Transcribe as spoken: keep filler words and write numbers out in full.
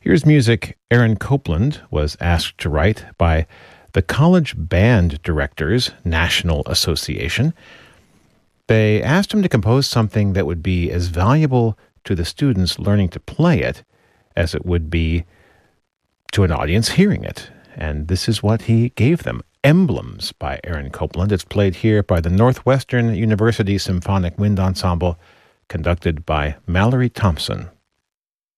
Here's music Aaron Copland was asked to write by the College Band Directors National Association. They asked him to compose something that would be as valuable to the students learning to play it as it would be to an audience hearing it. And this is what he gave them. Emblems by Aaron Copland. It's played here by the Northwestern University Symphonic Wind Ensemble, conducted by Mallory Thompson.